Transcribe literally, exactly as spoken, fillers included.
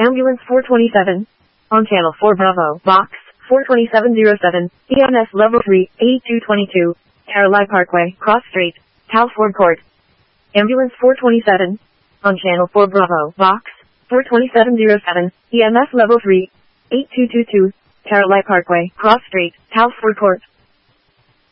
Ambulance four twenty-seven. On channel four Bravo, box four two seven zero seven, E M S level three, eighty-two twenty-two, Caroline Parkway, Cross Street, Talford Court. Ambulance four twenty-seven. On channel four Bravo, box four two seven zero seven, E M S level three, eighty-two twenty-two, Caroline Parkway, Cross Street, Talford Court.